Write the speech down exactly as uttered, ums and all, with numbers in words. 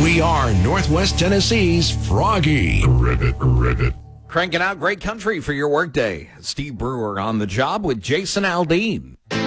We are Northwest Tennessee's Froggy. Ribbit, ribbit. Cranking out great country for your workday. Steve Brewer on the job with Jason Aldean.